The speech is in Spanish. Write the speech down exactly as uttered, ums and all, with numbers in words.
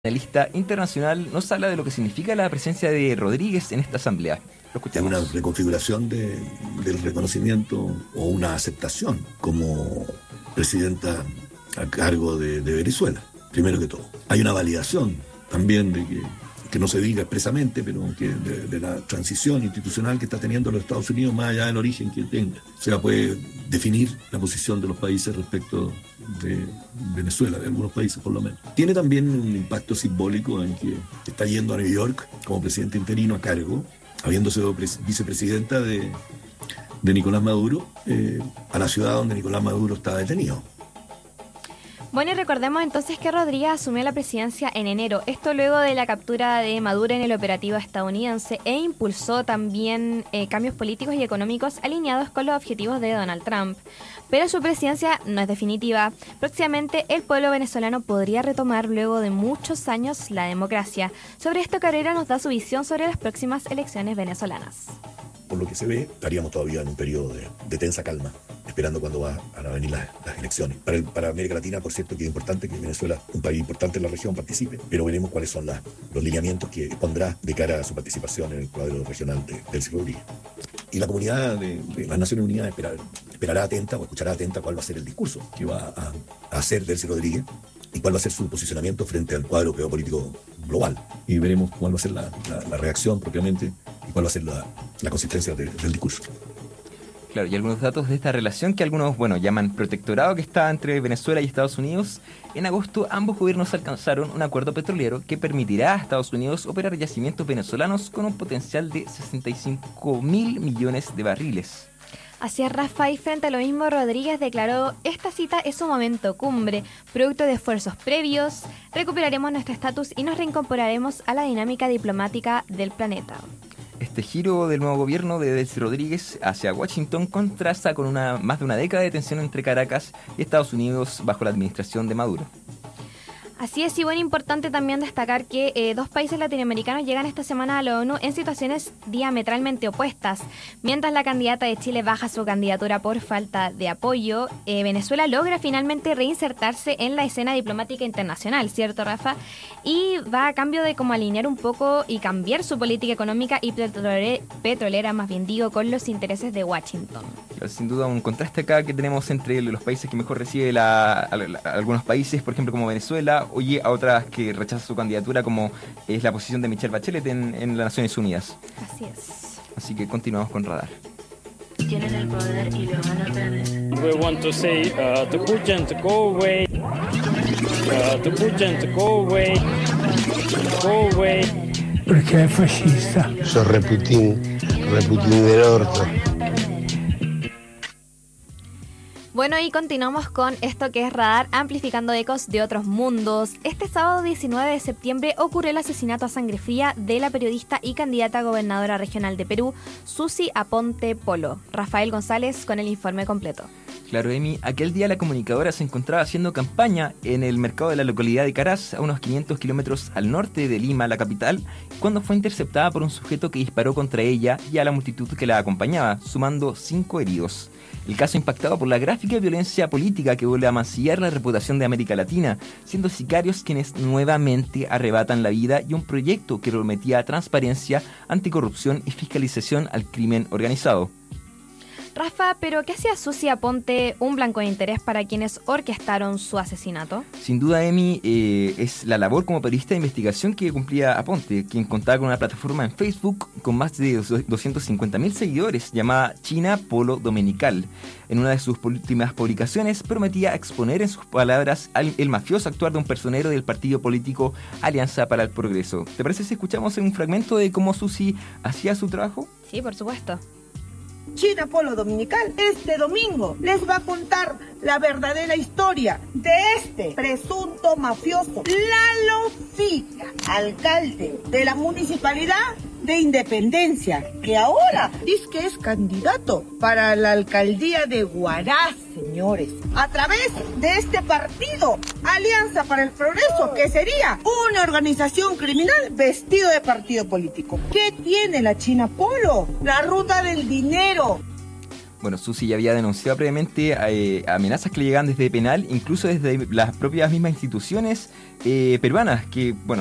Analista internacional nos habla de lo que significa la presencia de Rodríguez en esta asamblea. Lo escuchamos. Una reconfiguración de, del reconocimiento o una aceptación como presidenta a cargo de, de Venezuela, primero que todo. Hay una validación también de que, que no se diga expresamente, pero que de, de la transición institucional que está teniendo los Estados Unidos, más allá del origen que tenga. O sea, puede definir la posición de los países respecto de Venezuela, de algunos países por lo menos. Tiene también un impacto simbólico en que está yendo a New York como presidente interino a cargo, habiendo sido vicepresidenta de, de Nicolás Maduro, eh, a la ciudad donde Nicolás Maduro está detenido. Bueno, y recordemos entonces que Rodríguez asumió la presidencia en enero, esto luego de la captura de Maduro en el operativo estadounidense, e impulsó también eh, cambios políticos y económicos alineados con los objetivos de Donald Trump. Pero su presidencia no es definitiva. Próximamente el pueblo venezolano podría retomar luego de muchos años la democracia. Sobre esto, Cabrera nos da su visión sobre las próximas elecciones venezolanas. Por lo que se ve, estaríamos todavía en un periodo de, de tensa calma, esperando cuando van a venir las, las elecciones. Para, el, para América Latina, por cierto, que es importante que Venezuela, un país importante en la región, participe, pero veremos cuáles son las, los lineamientos que pondrá de cara a su participación en el cuadro regional de, del Rodríguez. Y la comunidad de, de las Naciones Unidas esperar, esperará atenta o escuchará atenta cuál va a ser el discurso que va a, a hacer Delcy Rodríguez y cuál va a ser su posicionamiento frente al cuadro geopolítico global. Y veremos cuál va a ser la, la, la reacción propiamente y cuál va a ser la, la consistencia de, del discurso. Claro, y algunos datos de esta relación que algunos, bueno, llaman protectorado que está entre Venezuela y Estados Unidos. En agosto, ambos gobiernos alcanzaron un acuerdo petrolero que permitirá a Estados Unidos operar yacimientos venezolanos con un potencial de sesenta y cinco mil millones de barriles. Así es, Rafa, y frente a lo mismo, Rodríguez declaró: esta cita es un momento cumbre, producto de esfuerzos previos, recuperaremos nuestro estatus y nos reincorporaremos a la dinámica diplomática del planeta. Este giro del nuevo gobierno de Delcy Rodríguez hacia Washington contrasta con una más de una década de tensión entre Caracas y Estados Unidos bajo la administración de Maduro. Así es, y bueno, importante también destacar que eh, dos países latinoamericanos llegan esta semana a la ONU en situaciones diametralmente opuestas. Mientras la candidata de Chile baja su candidatura por falta de apoyo, eh, Venezuela logra finalmente reinsertarse en la escena diplomática internacional, ¿cierto, Rafa? Y va a cambio de como alinear un poco y cambiar su política económica y petrolera, petrolera más bien digo, con los intereses de Washington. Sin duda un contraste acá que tenemos entre los países que mejor recibe la, a, a, a algunos países, por ejemplo como Venezuela, oye a otras que rechazan su candidatura, como es la posición de Michelle Bachelet en, en las Naciones Unidas. Así es. Así que continuamos con Radar. Tienen el poder y lo van a perder. We want to say uh, to Putin to go away. Uh, to Putin to go away. Go away. Perché è fascista. Sono Reputin, Reputin del orto. Bueno, y continuamos con esto que es Radar, amplificando ecos de otros mundos. Este sábado diecinueve de septiembre ocurrió el asesinato a sangre fría de la periodista y candidata a gobernadora regional de Perú, Susy Aponte Polo. Rafael González con el informe completo. Claro, Emi, aquel día la comunicadora se encontraba haciendo campaña en el mercado de la localidad de Caraz, a unos quinientos kilómetros al norte de Lima, la capital, cuando fue interceptada por un sujeto que disparó contra ella y a la multitud que la acompañaba, sumando cinco heridos. El caso impactado por la gráfica violencia política que vuelve a mancillar la reputación de América Latina, siendo sicarios quienes nuevamente arrebatan la vida y un proyecto que prometía transparencia, anticorrupción y fiscalización al crimen organizado. Rafa, ¿pero qué hacía Susy Aponte un blanco de interés para quienes orquestaron su asesinato? Sin duda, Emi, eh, es la labor como periodista de investigación que cumplía Aponte, quien contaba con una plataforma en Facebook con más de doscientos cincuenta mil seguidores llamada China Polo Dominical. En una de sus últimas publicaciones prometía exponer en sus palabras al el mafioso actuar de un personero del partido político Alianza para el Progreso. ¿Te parece si escuchamos un fragmento de cómo Susy hacía su trabajo? Sí, por supuesto. China Polo Dominical este domingo les va a contar la verdadera historia de este presunto mafioso Lalo Sica, alcalde de la municipalidad de Independencia, que ahora dice que es candidato para la alcaldía de Huaraz, señores, a través de este partido, Alianza para el Progreso, que sería una organización criminal vestido de partido político. ¿Qué tiene la China Polo? La ruta del dinero. Bueno, Susi ya había denunciado previamente eh, amenazas que le llegaban desde penal, incluso desde las propias mismas instituciones eh, peruanas, que, bueno,